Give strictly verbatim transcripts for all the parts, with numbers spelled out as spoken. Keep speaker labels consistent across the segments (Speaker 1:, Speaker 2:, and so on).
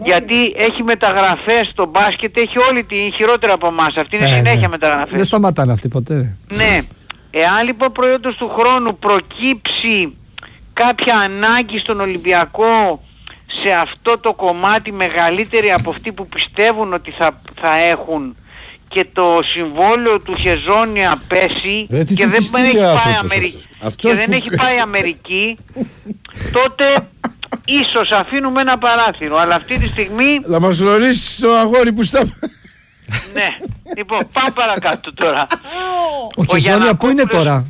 Speaker 1: Γιατί έχει μεταγραφές στο μπάσκετ, έχει όλη την χειρότερα από εμάς. Αυτή είναι
Speaker 2: Ε,
Speaker 1: συνέχεια
Speaker 2: ναι.
Speaker 1: μεταγραφές.
Speaker 2: Δεν σταματάνε αυτοί ποτέ.
Speaker 1: Ναι. Εάν λοιπόν προϊόντος του χρόνου προκύψει κάποια ανάγκη στον Ολυμπιακό σε αυτό το κομμάτι μεγαλύτερη από αυτή που πιστεύουν ότι θα, θα έχουν, και το συμβόλαιο του Χεζόνια πέσει
Speaker 3: Ρε, τι
Speaker 1: και,
Speaker 3: του
Speaker 1: δεν
Speaker 3: έχει στείλει
Speaker 1: έχει,
Speaker 3: άνθρωπος
Speaker 1: πάει
Speaker 3: αυτός.
Speaker 1: Αμερική,
Speaker 3: Αυτός
Speaker 1: και δεν
Speaker 3: που-
Speaker 1: έχει πάει Αμερική, τότε ίσως αφήνουμε ένα παράθυρο. Αλλά αυτή τη στιγμή
Speaker 3: Θα μας γνωρίσεις το αγόρι που στα...
Speaker 1: ναι. Λοιπόν, πάμε παρακάτω τώρα.
Speaker 2: Ο Χεζόνια πού είναι
Speaker 1: Γιαννακόπουλος-
Speaker 2: τώρα?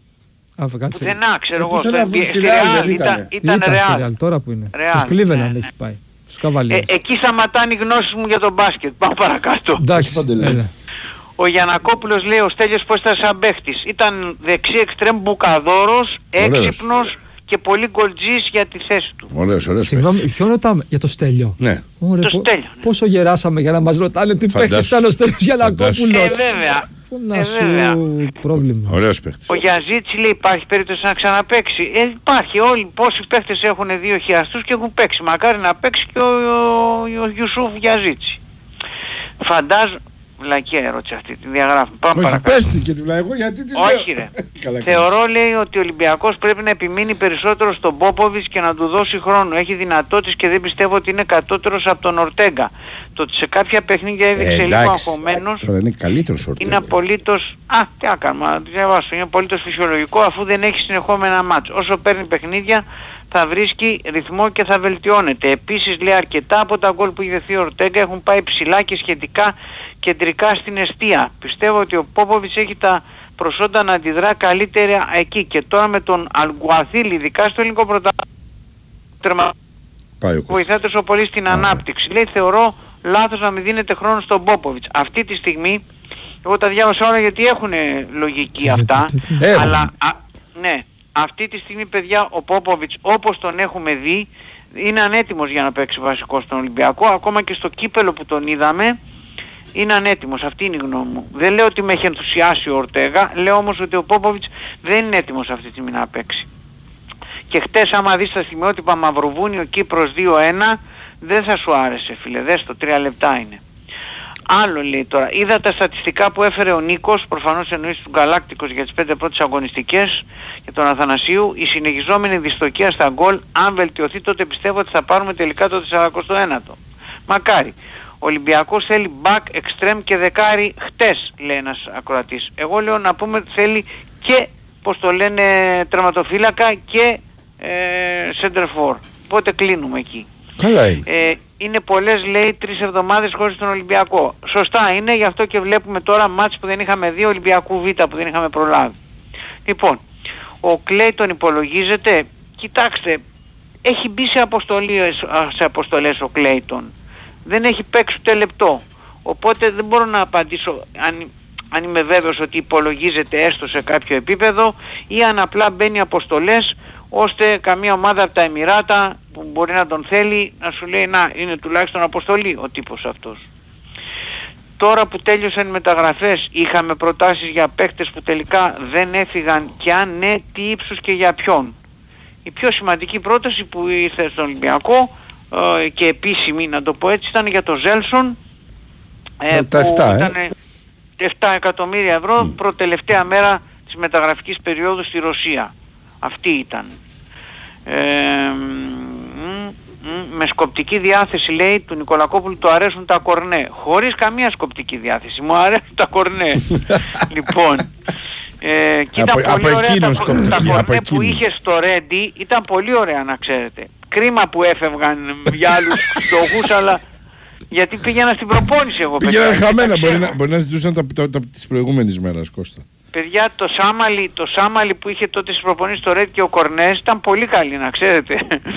Speaker 2: Α, κάτσε.
Speaker 1: Πουθενά, ξέρω
Speaker 3: Ε,
Speaker 1: εγώ.
Speaker 3: πουθενά,
Speaker 1: στο-
Speaker 3: στη
Speaker 1: στη
Speaker 3: Real
Speaker 1: Real
Speaker 3: δεν ήτανε.
Speaker 1: ήταν,
Speaker 2: Ήταν στη
Speaker 1: Real.
Speaker 2: Real, τώρα που είναι.
Speaker 1: Real,
Speaker 2: Στους Cleveland
Speaker 1: ναι, ναι.
Speaker 2: έχει πάει. Στους
Speaker 1: Ε,
Speaker 2: Cavaliers.
Speaker 1: εκεί σταματάνε οι γνώσεις μου για τον μπάσκετ. Πάμε παρακάτω.
Speaker 2: Εντάξει,
Speaker 3: Παντελή.
Speaker 2: έλα.
Speaker 1: Ο Γιαννακόπουλος λέει ο Στέλιος πώς ήταν σαν παίχτης. Ήταν δεξί εξτρέμ μπουκαδόρος,
Speaker 3: Ωραίος.
Speaker 1: έξυπνος και πολύ γκολτζής για τη θέση του.
Speaker 3: Ωραίος, ωραίος
Speaker 2: Συγγνώμη,
Speaker 3: παίκτης.
Speaker 2: ποιον ρωτάμε? Για το Στέλιο.
Speaker 3: Ναι.
Speaker 2: Ωραία,
Speaker 1: Το
Speaker 2: πο-
Speaker 1: Στέλιο, ναι.
Speaker 2: Πόσο γεράσαμε για να μας ρωτάνε τι
Speaker 3: Φαντάσου.
Speaker 2: παίχτης ήταν ο Στέλιος
Speaker 1: Ε,
Speaker 2: Γιαννακόπουλος.
Speaker 1: βέβαια.
Speaker 2: Να
Speaker 1: Ε,
Speaker 2: σου
Speaker 1: βέβαια.
Speaker 2: πρόβλημα.
Speaker 3: Ωραίος παίκτης.
Speaker 1: Ο Γιαζίτση λέει υπάρχει περίπτωση να ξαναπαίξει. Ε, υπάρχει. Όλοι πόσοι παίχτες έχουν δύο χιαστούς και έχουν παίξει. Μακάρι να παίξει και ο, ο, ο Γιουσούφ Γιαζίτση. Φαντάζομαι. Βλακία ερώτηση αυτή, τη διαγράφουμε. Πάμε
Speaker 3: Όχι,
Speaker 1: παρακάτω.
Speaker 3: πες την και τη εγώ γιατί της
Speaker 1: Όχι
Speaker 3: λέω.
Speaker 1: ρε.
Speaker 3: Καλά
Speaker 1: Θεωρώ λέει ότι ο Ολυμπιακός πρέπει να επιμείνει περισσότερο στον Πόποβιτς και να του δώσει χρόνο. Έχει δυνατότητες και δεν πιστεύω ότι είναι κατώτερος από τον Ορτέγκα. Το ότι σε κάποια παιχνίδια έδειξε
Speaker 3: Ε,
Speaker 1: λίγο
Speaker 3: εντάξει.
Speaker 1: αγχωμένος
Speaker 3: Τώρα είναι καλύτερος ο
Speaker 1: είναι
Speaker 3: Ορτέγκα.
Speaker 1: απολύτως... Α, τι να κάνουμε, να το διαβάσω. Είναι απολύτως φυσιολογικό αφού δεν έχει συνεχόμενα μάτς. Όσο παίρνει παιχνίδια θα βρίσκει ρυθμό και θα βελτιώνεται. Επίσης λέει αρκετά από τα γκολ που έχει δεθεί ο Ορτέγκα έχουν πάει ψηλά και σχετικά κεντρικά στην εστία. Πιστεύω ότι ο Πόποβιτς έχει τα προσόντα να αντιδρά καλύτερα εκεί. Και τώρα με τον Αλγκουαθίλ, ειδικά στο ελληνικό πρωτάθλημα,
Speaker 3: Πάει ο Κώστας.
Speaker 1: βοηθάει τόσο πολύ στην ανάπτυξη. Λέει θεωρώ λάθος να μην δίνετε χρόνο στον Πόποβιτς. Αυτή τη στιγμή, εγώ τα διάβασα όλα γιατί έχουν λογική αυτά,
Speaker 3: Έχουν.
Speaker 1: αλλά α, ναι, αυτή τη στιγμή παιδιά ο Πόποβιτς όπως τον έχουμε δει είναι ανέτοιμος για να παίξει βασικό στον Ολυμπιακό. Ακόμα και στο κύπελο που τον είδαμε είναι ανέτοιμος. Αυτή είναι η γνώμη μου. Δεν λέω ότι με έχει ενθουσιάσει ο Ορτέγα, λέω όμως ότι ο Πόποβιτς δεν είναι έτοιμος αυτή τη στιγμή να παίξει. Και χτες άμα δεις τα σημειότυπα Μαυροβούνιο Κύπρος δύο ένα δεν θα σου άρεσε φίλε, δες το, τρία λεπτά είναι. Άλλο λέει τώρα, είδα τα στατιστικά που έφερε ο Νίκος, προφανώς εννοείς του Γκαλάκτικος για τις πέντε πρώτες αγωνιστικές και τον Αθανασίου, η συνεχιζόμενη δυστοκία στα γκολ, αν βελτιωθεί τότε πιστεύω ότι θα πάρουμε τελικά το σαρακοστό ένατο. Μακάρι. Ο Ολυμπιακός θέλει back, extreme και δεκάρι χτες, λέει ένας ακροατής. Εγώ λέω να πούμε ότι θέλει και, πώς το λένε, τερματοφύλακα και ε, center for. Οπότε κλείνουμε εκεί.
Speaker 3: Καλά είναι.
Speaker 1: Ε, είναι πολλές λέει τρεις εβδομάδες χωρίς τον Ολυμπιακό. Σωστά είναι, γι' αυτό και βλέπουμε τώρα μάτς που δεν είχαμε δει, Ολυμπιακού Β που δεν είχαμε προλάβει. Λοιπόν, ο Κλέιτον υπολογίζεται, κοιτάξτε, έχει μπει σε, αποστολές, σε αποστολές ο Κλέιτον. Δεν έχει παίξει ούτε λεπτό. Οπότε δεν μπορώ να απαντήσω αν, αν είμαι βέβαιος ότι υπολογίζεται έστω σε κάποιο επίπεδο ή αν απλά μπαίνει αποστολές ώστε καμία ομάδα από τα Εμιράτα που μπορεί να τον θέλει να σου λέει να είναι τουλάχιστον αποστολή ο τύπος αυτός. Τώρα που τέλειωσαν οι μεταγραφές είχαμε προτάσεις για παίκτες που τελικά δεν έφυγαν και αν ναι τι ύψους και για ποιον. Η πιο σημαντική πρόταση που ήρθε στον Ολυμπιακό ε, και επίσημη να το πω έτσι ήταν για το Ζέλσον ε,
Speaker 3: Ε, τα
Speaker 1: που
Speaker 3: επτά, ε.
Speaker 1: ήταν επτά εκατομμύρια ευρώ mm. προτελευταία μέρα της μεταγραφικής περίοδου στη Ρωσία. Αυτή ήταν. Ε, μ, μ, με σκοπτική διάθεση λέει του Νικολακόπουλου του αρέσουν τα κορνέ. Χωρίς καμία σκοπτική διάθεση. Μου αρέσουν τα κορνέ. Λοιπόν. Ε, και
Speaker 3: Από-
Speaker 1: ήταν
Speaker 3: από
Speaker 1: πολύ ωραία τα,
Speaker 3: εκείνους
Speaker 1: τα
Speaker 3: σκοπτική, από
Speaker 1: κορνέ που
Speaker 3: εκείνους.
Speaker 1: είχε στο Ρέντι ήταν πολύ ωραία να ξέρετε. Κρίμα που έφευγαν για άλλους στόχους αλλά γιατί πήγαινα στην προπόνηση εγώ.
Speaker 3: Πήγαιναν
Speaker 1: παιδιά,
Speaker 3: χαμένα,
Speaker 1: τα
Speaker 3: μπορεί
Speaker 1: ξέρω.
Speaker 3: να, μπορεί να ζητούσαν τα, τα, τα, τις προηγούμενες μέρες, Κώστα.
Speaker 1: Παιδιά, το Σάμαλι, το Σάμαλι που είχε τότε στις προπονήσεις στο Ρέντ και ο Κορνές ήταν πολύ καλή να ξέρετε.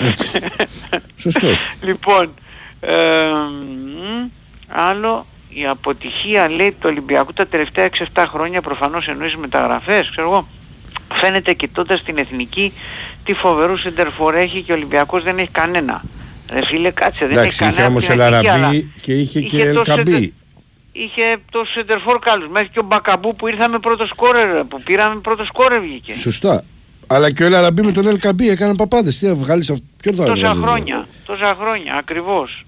Speaker 3: Σωστός.
Speaker 1: Λοιπόν, ε, μ, άλλο, η αποτυχία λέει του Ολυμπιακού τα τελευταία έξι εφτά χρόνια προφανώς εννοείς μεταγραφές, ξέρω εγώ. Φαίνεται κοιτώντας την εθνική τι φοβερού σεντερφόρ έχει και ο Ολυμπιακός δεν έχει κανένα. Ρε φίλε κάτσε, δεν έχει
Speaker 3: Εντάξει,
Speaker 1: κανένα.
Speaker 3: είχε όμως
Speaker 1: από την εθνική, αλλά
Speaker 3: Ελαραμπή και είχε και
Speaker 1: είχε το
Speaker 3: Ελκαμπή.
Speaker 1: σεντερ- Είχε το σεντερφόρ καλούς. Μέχρι και ο Μπακαμπού που ήρθαμε πρώτο σκόρερ, που πήραμε πρώτο σκόρερ βγήκε.
Speaker 3: Σωστά. Αλλά και ο Ελαραμπή με τον Ελκαμπή έκαναν παπάδες. Τι θα βγάλεις αυτό, ποιον θα
Speaker 1: Τόσα
Speaker 3: βγάλεις,
Speaker 1: χρόνια, τόσα χρόνια, ακριβώς.